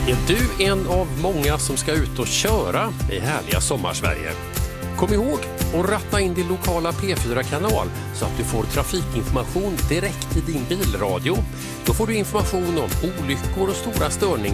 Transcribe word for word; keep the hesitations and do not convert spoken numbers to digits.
Är du en av många som ska ut och köra i härliga sommarsverige? Kom ihåg att ratta in din lokala P fyra-kanal så att du får trafikinformation direkt i din bilradio. Då får du information om olyckor och stora störningar